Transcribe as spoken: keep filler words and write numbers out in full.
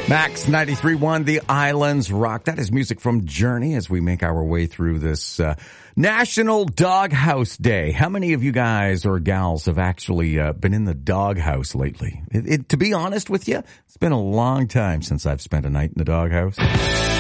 Max ninety-three point one, The Islands Rock. That is music from Journey as we make our way through this uh, National Doghouse Day. How many of you guys or gals have actually uh, been in the doghouse lately? It, it, to be honest with you, it's been a long time since I've spent a night in the doghouse.